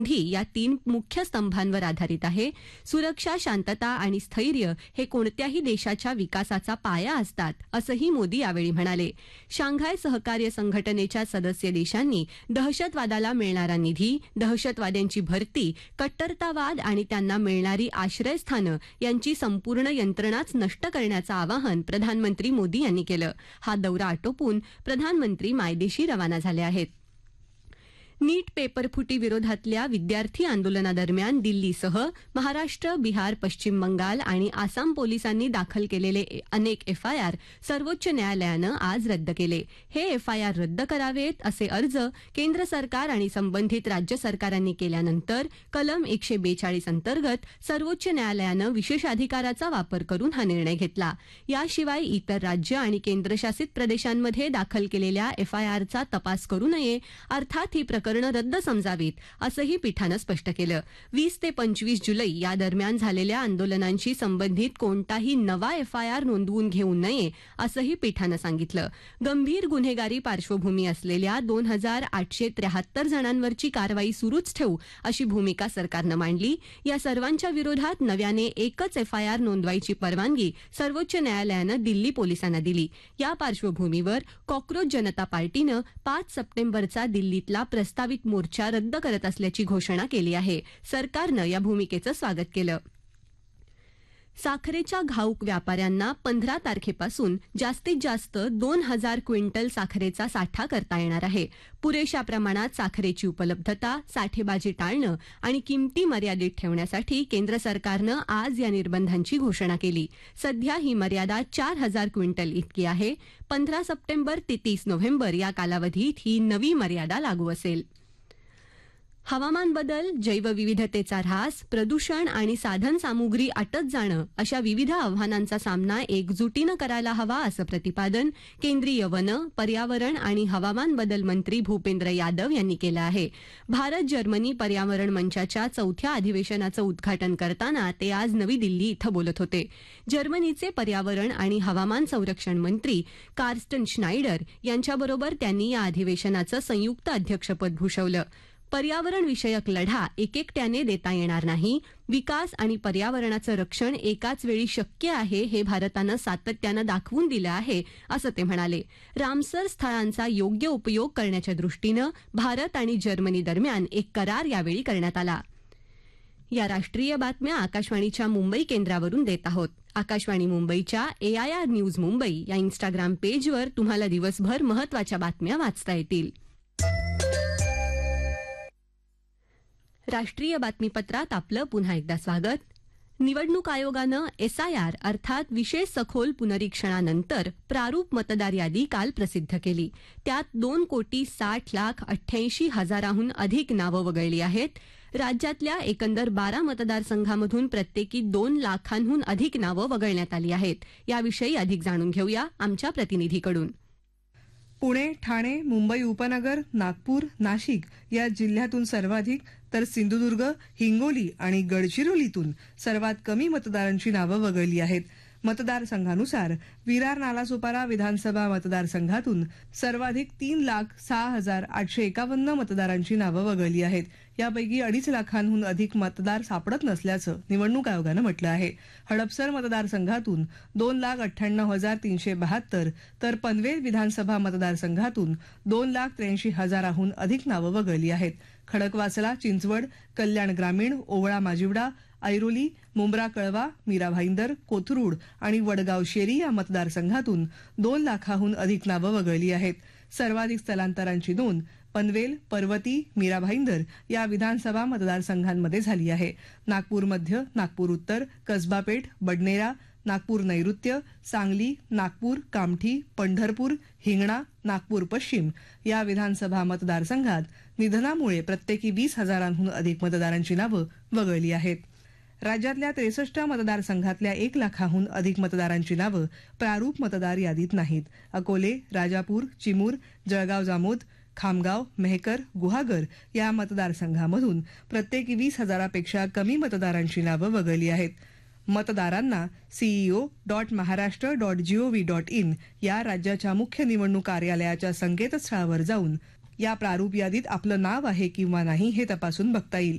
या 3 मुख्य स्तंभांवर आधारित आहे. सुरक्षा, शांतता आणि स्थैर्य हे कोणत्याही देशाच्या विकासाचा पाया असतात, असंही मोदी यावेळी म्हणाले. शांघाय सहकार्य संघटनेच्या सदस्य देशांनी दहशतवादाला मिळणारा निधी, दहशतवाद्यांची भरती, कट्टरतावाद आणि त्यांना मिळणारी आश्रयस्थानं यांची संपूर्ण यंत्रणाच नष्ट करण्याचं आवाहन प्रधानमंत्री मोदी यांनी केलं. हा दौरा आटोपून प्रधानमंत्री मायदेशी रवाना झाले आहेत. नीट पेपरफुटी विरोधातल्या विद्यार्थी आंदोलनादरम्यान दिल्लीसह महाराष्ट्र, बिहार, पश्चिम बंगाल आणि आसाम पोलिसांनी दाखल केलेले अनेक एफआयआर सर्वोच्च न्यायालयानं आज रद्द केले. हे एफआयआर रद्द करावेत असे अर्ज केंद्र सरकार आणि संबंधित राज्य सरकारांनी केल्यानंतर कलम 142 अंतर्गत सर्वोच्च न्यायालयानं विशेषाधिकाराचा वापर करून हा निर्णय घेतला. याशिवाय इतर राज्य आणि केंद्रशासित प्रदेशांमध्ये दाखल केलेल्या एफआयआरचा तपास करू नये, अर्थात ही प्रकरणं रद्द समजावीत, असंही पीठानं स्पष्ट केलं. 20 ते 25 जुलै या दरम्यान झालेल्या आंदोलनांशी संबंधित कोणताही नवा एफआयआर नोंदवून घेऊ नये, असंही पीठानं सांगितलं. गंभीर गुन्हेगारी पार्श्वभूमी असलेल्या 2873 जणांवरची कारवाई सुरूच ठेवू, अशी भूमिका सरकारनं मांडली. या सर्वांच्या विरोधात नव्याने एकच एफआयआर नोंदवायची परवानगी सर्वोच्च न्यायालयानं दिल्ली पोलिसांना दिली. या पार्श्वभूमीवर कॉक्रोच जनता पार्टीनं 5 सप्टेंबरचा दिल्लीतला प्रस्तावित मोर्चा रद्द करत असल्याची घोषणा केली आहे. सरकारनं या भूमिकेचं स्वागत केलं. साखरेच्या घाऊक व्यापाऱ्यांना 15 तारखेपासून जास्तीत जास्त 2000 क्विंटल साखरेचा साठा करता येणार आहे. पुरेशा प्रमाणात साखरेची उपलब्धता, साठेबाजी टाळणं आणि किमती मर्यादित ठेवण्यासाठी केंद्र सरकारनं आज या निर्बंधांची घोषणा केली. सध्या ही मर्यादा 4000 क्विंटल इतकी आहे. 15 सप्टेंबर ते 30 नोव्हेंबर या कालावधीत ही नवी मर्यादा लागू असेल. हवामान बदल, जैवविविधतेचा ऱ्हास, प्रदूषण आणि साधनसामुग्री आटत जाणं अशा विविध आव्हानांचा सामना एकजुटीनं करायला हवा, असं प्रतिपादन केंद्रीय वन, पर्यावरण आणि हवामान बदल मंत्री भूपेंद्र यादव यांनी केलं आहे. भारत जर्मनी पर्यावरण मंचाच्या 4थ्या अधिवेशनाचं उद्घाटन करताना ते आज नवी दिल्ली इथं बोलत होते. जर्मनीचे पर्यावरण आणि हवामान संरक्षण मंत्री कार्स्टन श्नायडर यांच्याबरोबर त्यांनी या अधिवेशनाचं संयुक्त अध्यक्षपद भूषवलं. पर्यावरण विषयक लढा एकेकट्याने देता येणार नाही. विकास आणि पर्यावरणाचं रक्षण एकाच वेळी शक्य आहे, हे भारतानं सातत्यानं दाखवून दिलं आहे, असं ते म्हणाले. रामसर स्थळांचा योग्य उपयोग करण्याच्या दृष्टीनं भारत आणि जर्मनी दरम्यान एक करार यावेळी करण्यात आला. या राष्ट्रीय बातम्या आकाशवाणीच्या मुंबई केंद्रावरून देत आहोत. आकाशवाणी मुंबईच्या AIR न्यूज मुंबई या इन्स्टाग्राम पेजवर तुम्हाला दिवसभर महत्त्वाच्या बातम्या वाचता येतील. राष्ट्रीय बातमीपत्रात आपलं पुन्हा एकदा स्वागत. निवडणूक आयोगानं SIR अर्थात विशेष सखोल पुनरीक्षणानंतर प्रारूप मतदार यादी काल प्रसिद्ध केली. त्यात 2,60,88,000हून अधिक नावं वगळली आहेत. राज्यातल्या एकंदर 12 मतदारसंघामधून प्रत्येकी 2 लाखांहून अधिक नावं वगळण्यात आली आहेत. याविषयी अधिक जाणून घेऊया आमच्या प्रतिनिधीकडून. पुणे, ठाणे, मुंबई उपनगर, नागपूर, नाशिक या जिल्ह्यातून सर्वाधिक, तर सिंधुदुर्ग, हिंगोली आणि गडचिरोलीतून सर्वात कमी मतदारांची नावं वगळली आहेत. मतदारसंघानुसार विरार नालासोपारा विधानसभा मतदारसंघातून सर्वाधिक 3,06,851 मतदारांची नावं वगळली आहेत. यापैकी 2.5 लाखांहून अधिक मतदार सापडत नसल्याचं निवडणूक आयोगानं म्हटलं आहे. हडपसर मतदारसंघातून 2,98,372 तर पनवेल विधानसभा मतदारसंघातून 2,83,000हून अधिक नावं वगळली आहेत. खडकवासला, चिंचवड, कल्याण ग्रामीण, ओवळा माजिवडा, ऐरोली, मुंब्रा कळवा, मीरा भाईंदर, कोथरूड आणि वडगाव शेरी या मतदारसंघातून 2 लाखाहून अधिक नावं वगळली आहेत. सर्वाधिक स्थलांतरांची नोंद पनवेल, पर्वती, मीरा भाईंदर या विधानसभा मतदारसंघांमध्ये झाली आहे. नागपूर मध्य, नागपूर उत्तर, कसबापेठ, बडनेरा, नागपूर नैऋत्य, सांगली, नागपूर, कामठी, पंढरपूर, हिंगणा, नागपूर पश्चिम या विधानसभा मतदारसंघात निधनामुळे प्रत्येकी 20,000हून अधिक मतदारांची नावं वगळली आहेत. राज्यातल्या 63 मतदारसंघातल्या 1 लाखाहून अधिक मतदारांची नावं प्रारूप मतदार यादीत नाहीत. अकोले, राजापूर, चिमूर, जळगाव जामोद, खामगाव, मेहकर, गुहागर या मतदारसंघामधून प्रत्येकी 20,000पेक्षा कमी मतदारांची नावं वगळली आहेत. मतदारांना ceo.maharashtra.gov.in या राज्याच्या मुख्य निवडणूक कार्यालयाच्या संकेतस्थळावर जाऊन या प्रारूप यादीत आपलं नाव आहे किंवा नाही हे तपासून बघता येईल